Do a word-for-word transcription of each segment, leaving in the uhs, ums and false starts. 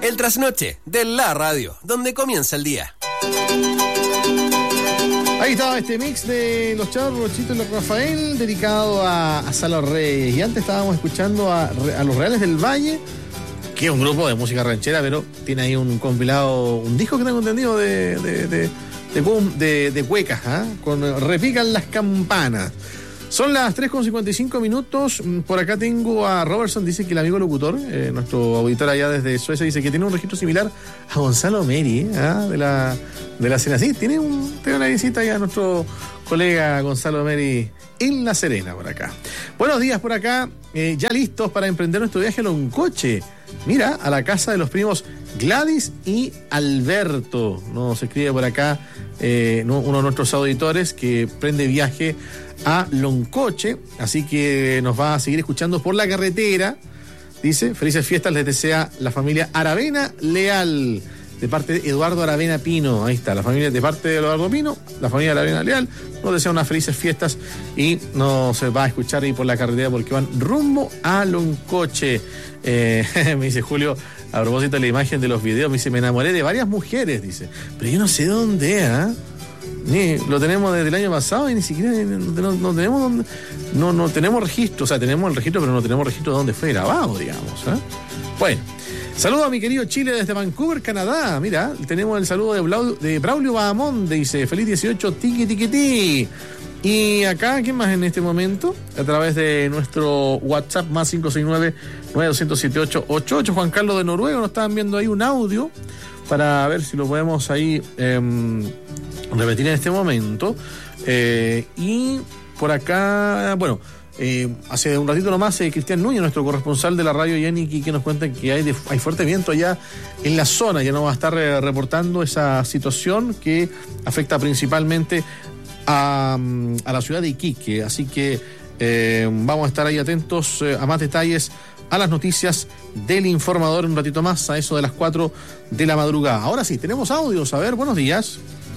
El trasnoche de la radio, donde comienza el día. Ahí estaba este mix de los Chavos, Rochito y los Rafael, dedicado a, a Salo Reyes. Y antes estábamos escuchando a, a los Reales del Valle, que es un grupo de música ranchera, pero tiene ahí un compilado, un disco que tengo entendido de, de, de, de, de, de cuecas, ¿eh? Con Repican las Campanas. Son las tres con cincuenta y cinco minutos. Por acá tengo a Robertson, dice que el amigo locutor, eh, nuestro auditor allá desde Suecia, dice que tiene un registro similar a Gonzalo Meri, ¿eh? de la de la Serena. Sí, tiene, un, tiene una visita ya a nuestro colega Gonzalo Meri en La Serena, por acá. Buenos días por acá, eh, ya listos para emprender nuestro viaje a Loncoche. Mira, a la casa de los primos Gladys y Alberto. Nos escribe por acá eh, uno de nuestros auditores que prende viaje a Loncoche, así que nos va a seguir escuchando por la carretera. Dice, felices fiestas les desea la familia Aravena Leal, de parte de Eduardo Aravena Pino. Ahí está, la familia de parte de Eduardo Pino, la familia Aravena Leal nos desea unas felices fiestas y nos va a escuchar ahí por la carretera porque van rumbo a Loncoche. Eh, me dice Julio, a propósito de la imagen de los videos, me dice, me enamoré de varias mujeres, dice, pero yo no sé dónde, ¿ah? ¿eh? Ni, lo tenemos desde el año pasado y ni siquiera no, no tenemos dónde, no, no tenemos registro, o sea, tenemos el registro, pero no tenemos registro de dónde fue grabado, digamos, ¿eh? Bueno, saludo a mi querido Chile desde Vancouver, Canadá. Mira, tenemos el saludo de, Blau, de Braulio Bahamonde, dice, feliz dieciocho, tiqui tiqui ti. Y acá, ¿quién más en este momento? A través de nuestro WhatsApp más cinco seis nueve, nueve dos cero siete, ocho ocho ocho, Juan Carlos de Noruega, nos estaban viendo ahí un audio para ver si lo podemos ahí eh, repetir en este momento. Eh, y por acá, bueno, eh, hace un ratito nomás, eh, Cristian Núñez, nuestro corresponsal de la radio Yaniki, que nos cuenta que hay, de, hay fuerte viento allá en la zona. Ya nos va a estar eh, reportando esa situación que afecta principalmente a, a la ciudad de Iquique. Así que eh, vamos a estar ahí atentos eh, a más detalles, a las noticias del informador un ratito más, a eso de las cuatro de la madrugada. Ahora sí, tenemos audios. A ver, buenos días.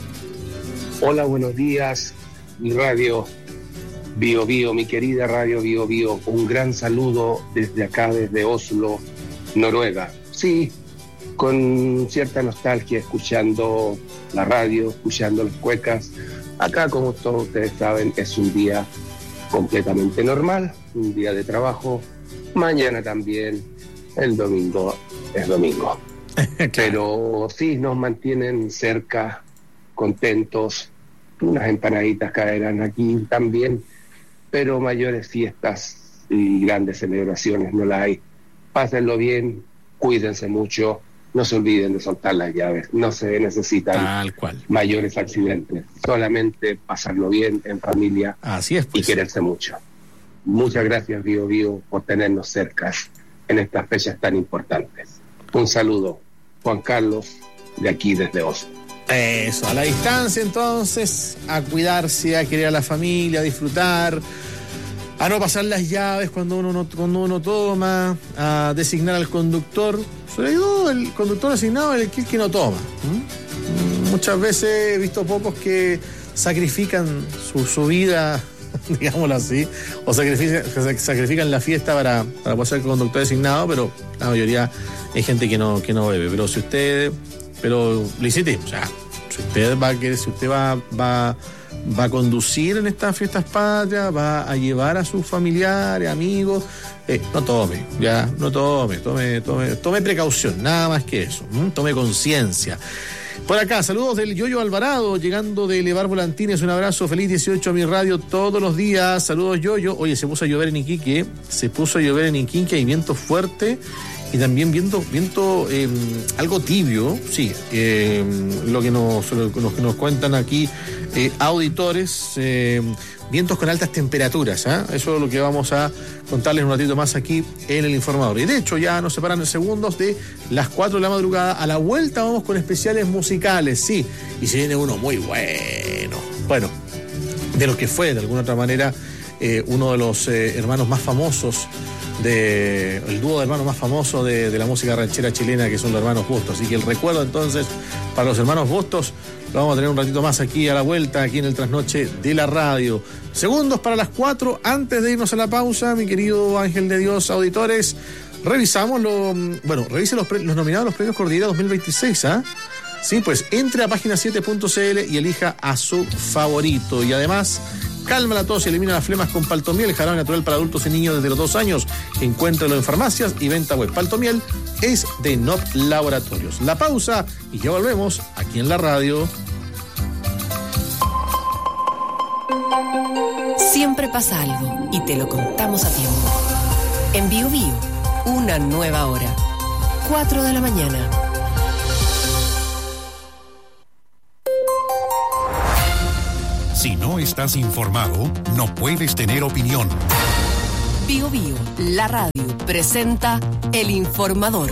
Hola, buenos días, mi radio Bio Bio, mi querida radio Bio Bio. Un gran saludo desde acá, desde Oslo, Noruega. Sí, con cierta nostalgia, escuchando la radio, escuchando las cuecas. Acá, como todos ustedes saben, es un día completamente normal, un día de trabajo. Mañana también, el domingo es domingo. Pero sí nos mantienen cerca, contentos. Unas empanaditas caerán aquí también, pero mayores fiestas y grandes celebraciones no las hay. Pásenlo bien, cuídense mucho, no se olviden de soltar las llaves, no se necesitan Tal cual. mayores accidentes, solamente pasarlo bien en familia. Así es, pues. Y quererse mucho. Muchas gracias, Bio Bio, por tenernos cerca en estas fechas tan importantes. Un saludo, Juan Carlos, de aquí desde Oslo. Eso, a la distancia entonces, a cuidarse, a querer a la familia, a disfrutar, a no pasar las llaves cuando uno no, cuando uno toma, a designar al conductor. Sobre todo el conductor asignado es el que no toma. ¿Mm? Muchas veces he visto pocos que sacrifican su, su vida, digámoslo así, o sacrifican, sacrifican la fiesta para, para poder ser conductor designado, pero la mayoría hay gente que no, que no bebe. Pero si usted... Pero, Liciti, o sea, si usted va a querer, si usted va, va, va a conducir en estas fiestas patrias, va a llevar a sus familiares, amigos, eh, no tome, ya, no tome, tome, tome, tome precaución, nada más que eso, ¿m? Tome conciencia. Por acá, saludos del Yoyo Alvarado, llegando de elevar volantines, un abrazo, feliz dieciocho a mi radio todos los días, saludos Yoyo. Oye, se puso a llover en Iquique, se puso a llover en Iquique, hay viento fuerte. Y también viento, viento eh, algo tibio, sí, eh, lo, que nos, lo que nos cuentan aquí eh, auditores, eh, vientos con altas temperaturas, ¿eh? Eso es lo que vamos a contarles un ratito más aquí en el informador. Y de hecho ya nos separan en segundos de las cuatro de la madrugada. A la vuelta vamos con especiales musicales, sí, y se viene uno muy bueno. Bueno, de lo que fue de alguna otra manera eh, uno de los eh, hermanos más famosos, de el dúo de hermanos más famoso de, de la música ranchera chilena, que son los hermanos Bustos. Así que el recuerdo entonces para los hermanos Bustos lo vamos a tener un ratito más aquí a la vuelta, aquí en el trasnoche de la radio. Segundos para las cuatro, antes de irnos a la pausa, mi querido Ángel de Dios, auditores, Revisamos lo, bueno, revise los, pre, los nominados a los premios Cordillera dos mil veintiséis, ¿ah? ¿eh? Sí, pues entre a página siete punto c l y elija a su favorito. Y además, calma la tos y elimina las flemas con Paltomiel, jarabe natural para adultos y niños desde los dos años. Encuéntralo en farmacias y venta web. Paltomiel es de N O P Laboratorios. La pausa y ya volvemos aquí en la radio. Siempre pasa algo y te lo contamos a tiempo. En Bio Bio, una nueva hora. cuatro de la mañana. Si no estás informado, no puedes tener opinión. Bio Bio, la radio, presenta El Informador.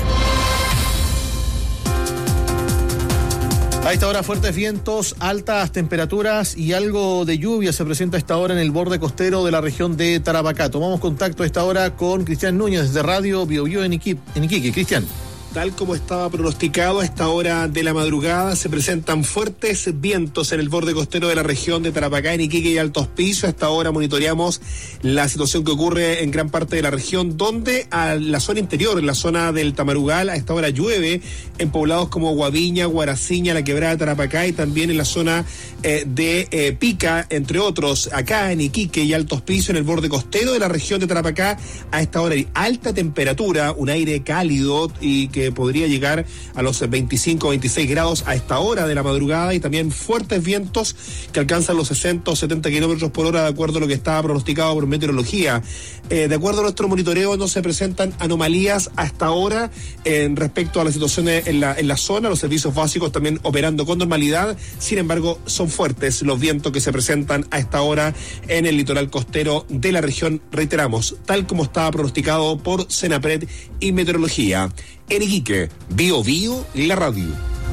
A esta hora, fuertes vientos, altas temperaturas y algo de lluvia se presenta a esta hora en el borde costero de la región de Tarapacá. Tomamos contacto a esta hora con Cristian Núñez desde Radio Bio Bio en Iquique. Cristian. Tal como estaba pronosticado, a esta hora de la madrugada se presentan fuertes vientos en el borde costero de la región de Tarapacá, en Iquique y Alto Hospicio. A esta hora monitoreamos la situación que ocurre en gran parte de la región, donde a la zona interior, en la zona del Tamarugal, a esta hora llueve en poblados como Guaviña, Guaraciña, La Quebrada de Tarapacá y también en la zona eh, de eh, Pica, entre otros. Acá en Iquique y Alto Hospicio, en el borde costero de la región de Tarapacá, a esta hora hay alta temperatura, un aire cálido y que que podría llegar a los veinticinco o veintiséis grados a esta hora de la madrugada, y también fuertes vientos que alcanzan los sesenta o setenta kilómetros por hora, de acuerdo a lo que estaba pronosticado por meteorología. Eh, de acuerdo a nuestro monitoreo, no se presentan anomalías hasta ahora en respecto a las situaciones en la, en la zona. Los servicios básicos también operando con normalidad. Sin embargo, son fuertes los vientos que se presentan a esta hora en el litoral costero de la región, reiteramos, tal como estaba pronosticado por Senapred y Meteorología. En Iquique, Bio Bio, la radio.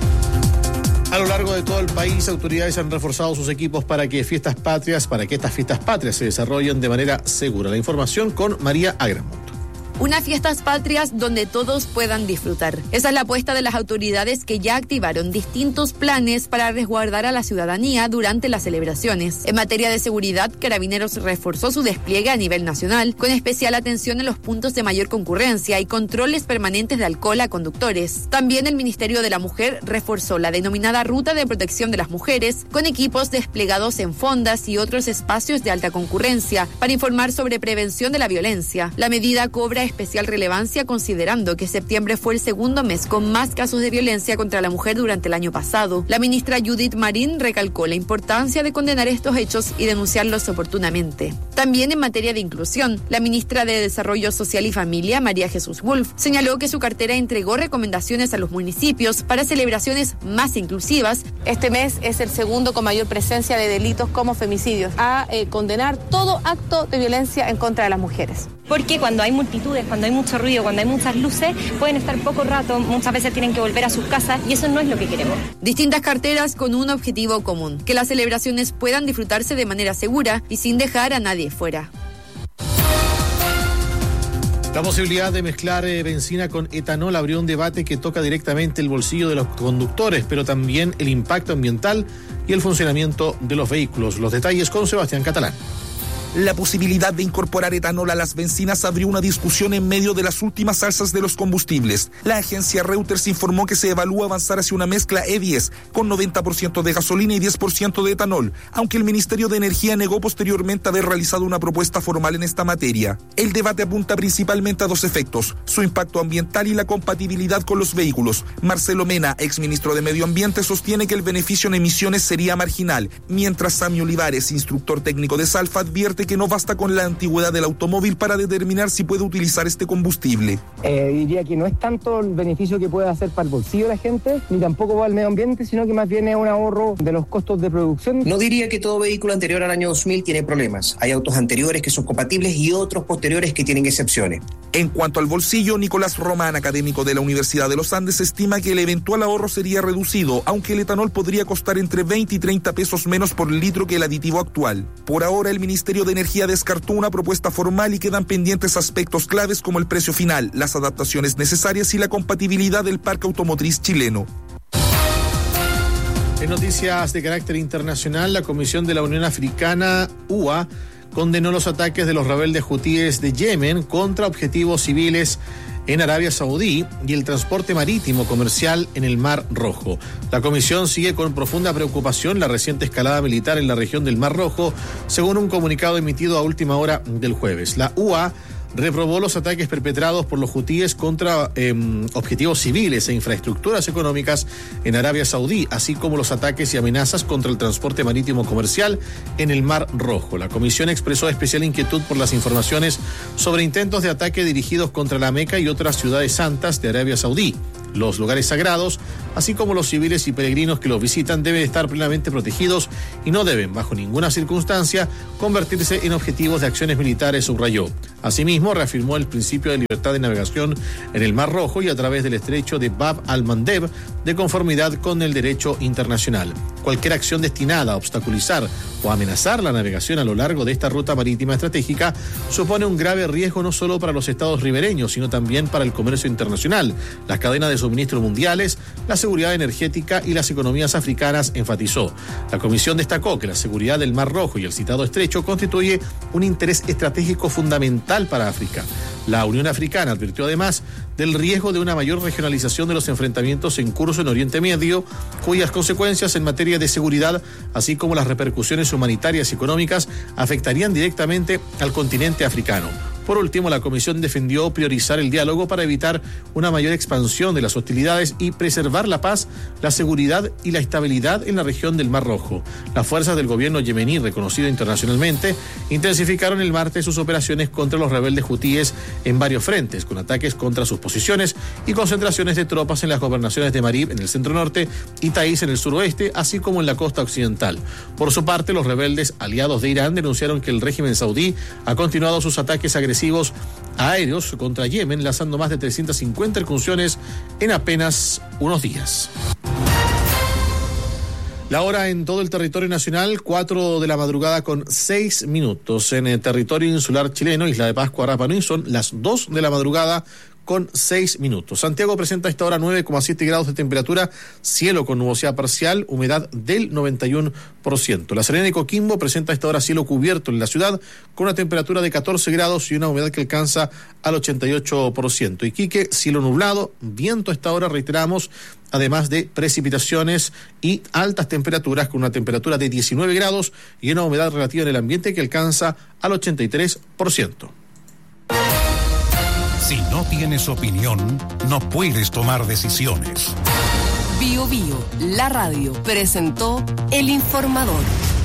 A lo largo de todo el país, autoridades han reforzado sus equipos para que fiestas patrias, para que estas fiestas patrias se desarrollen de manera segura. La información con María Agramonte. Unas fiestas patrias donde todos puedan disfrutar. Esa es la apuesta de las autoridades, que ya activaron distintos planes para resguardar a la ciudadanía durante las celebraciones. En materia de seguridad, Carabineros reforzó su despliegue a nivel nacional, con especial atención en los puntos de mayor concurrencia y controles permanentes de alcohol a conductores. También el Ministerio de la Mujer reforzó la denominada Ruta de Protección de las Mujeres, con equipos desplegados en fondas y otros espacios de alta concurrencia para informar sobre prevención de la violencia. La medida cobra especial relevancia considerando que septiembre fue el segundo mes con más casos de violencia contra la mujer durante el año pasado. La ministra Judith Marín recalcó la importancia de condenar estos hechos y denunciarlos oportunamente. También en materia de inclusión, la ministra de Desarrollo Social y Familia, María Jesús Wolf, señaló que su cartera entregó recomendaciones a los municipios para celebraciones más inclusivas. Este mes es el segundo con mayor presencia de delitos como femicidios, a eh, condenar todo acto de violencia en contra de las mujeres. Porque cuando hay multitudes, cuando hay mucho ruido, cuando hay muchas luces, pueden estar poco rato, muchas veces tienen que volver a sus casas, y eso no es lo que queremos. Distintas carteras con un objetivo común: que las celebraciones puedan disfrutarse de manera segura y sin dejar a nadie fuera. La posibilidad de mezclar eh, benzina con etanol abrió un debate que toca directamente el bolsillo de los conductores, pero también el impacto ambiental y el funcionamiento de los vehículos. Los detalles con Sebastián Catalán. La posibilidad de incorporar etanol a las bencinas abrió una discusión en medio de las últimas alzas de los combustibles. La agencia Reuters informó que se evalúa avanzar hacia una mezcla E diez con noventa por ciento de gasolina y diez por ciento de etanol, aunque el Ministerio de Energía negó posteriormente haber realizado una propuesta formal en esta materia. El debate apunta principalmente a dos efectos: su impacto ambiental y la compatibilidad con los vehículos. Marcelo Mena, exministro de Medio Ambiente, sostiene que el beneficio en emisiones sería marginal, mientras Sammy Olivares, instructor técnico de Salfa, advierte que no basta con la antigüedad del automóvil para determinar si puede utilizar este combustible. Eh, diría que no es tanto el beneficio que puede hacer para el bolsillo de la gente, ni tampoco va al medio ambiente, sino que más bien es un ahorro de los costos de producción. No diría que todo vehículo anterior al año dos mil tiene problemas. Hay autos anteriores que son compatibles y otros posteriores que tienen excepciones. En cuanto al bolsillo, Nicolás Román, académico de la Universidad de los Andes, estima que el eventual ahorro sería reducido, aunque el etanol podría costar entre veinte y treinta pesos menos por litro que el aditivo actual. Por ahora, el Ministerio de Energía descartó una propuesta formal y quedan pendientes aspectos claves como el precio final, las adaptaciones necesarias y la compatibilidad del parque automotriz chileno. En noticias de carácter internacional, la Comisión de la Unión Africana, U A, condenó los ataques de los rebeldes hutíes de Yemen contra objetivos civiles en Arabia Saudí y el transporte marítimo comercial en el Mar Rojo. La comisión sigue con profunda preocupación la reciente escalada militar en la región del Mar Rojo, según un comunicado emitido a última hora del jueves. La U A reprobó los ataques perpetrados por los hutíes contra eh, objetivos civiles e infraestructuras económicas en Arabia Saudí, así como los ataques y amenazas contra el transporte marítimo comercial en el Mar Rojo. La comisión expresó especial inquietud por las informaciones sobre intentos de ataque dirigidos contra la Meca y otras ciudades santas de Arabia Saudí. Los lugares sagrados, así como los civiles y peregrinos que los visitan, deben estar plenamente protegidos y no deben, bajo ninguna circunstancia, convertirse en objetivos de acciones militares, subrayó. Asimismo, reafirmó el principio de libertad de navegación en el Mar Rojo y a través del estrecho de Bab al-Mandeb, de conformidad con el derecho internacional. Cualquier acción destinada a obstaculizar o amenazar la navegación a lo largo de esta ruta marítima estratégica supone un grave riesgo no solo para los estados ribereños, sino también para el comercio internacional, las cadenas de suministro mundiales, la seguridad energética y las economías africanas, enfatizó. La comisión destacó que la seguridad del Mar Rojo y el citado estrecho constituye un interés estratégico fundamental para África. La Unión Africana advirtió además del riesgo de una mayor regionalización de los enfrentamientos en curso en Oriente Medio, cuyas consecuencias en materia de seguridad, así como las repercusiones humanitarias y económicas, afectarían directamente al continente africano. Por último, la comisión defendió priorizar el diálogo para evitar una mayor expansión de las hostilidades y preservar la paz, la seguridad y la estabilidad en la región del Mar Rojo. Las fuerzas del gobierno yemení, reconocido internacionalmente, intensificaron el martes sus operaciones contra los rebeldes hutíes en varios frentes, con ataques contra sus posiciones y concentraciones de tropas en las gobernaciones de Marib en el centro norte y Taís en el suroeste, así como en la costa occidental. Por su parte, los rebeldes aliados de Irán denunciaron que el régimen saudí ha continuado sus ataques agresivos aéreos contra Yemen, lanzando más de trescientas cincuenta incursiones en apenas unos días. La hora en todo el territorio nacional, cuatro de la madrugada con seis minutos. En el territorio insular chileno, Isla de Pascua, Rapa Nui, son las dos de la madrugada con seis minutos. Santiago presenta a esta hora nueve coma siete grados de temperatura, cielo con nubosidad parcial, humedad del noventa y uno por ciento. La Serena y Coquimbo presenta a esta hora cielo cubierto en la ciudad, con una temperatura de catorce grados y una humedad que alcanza al ochenta y ocho por ciento. Iquique, cielo nublado, viento a esta hora, reiteramos, además de precipitaciones y altas temperaturas, con una temperatura de diecinueve grados y una humedad relativa en el ambiente que alcanza al ochenta y tres por ciento. Si no tienes opinión, no puedes tomar decisiones. Bio Bio, la radio, presentó El Informador.